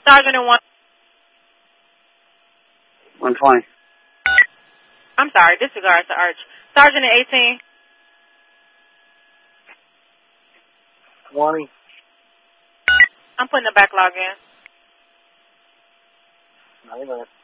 Sergeant in 120. I'm sorry, disregards to Arch. Sergeant in 18. 20. I'm putting the backlog in. Not even.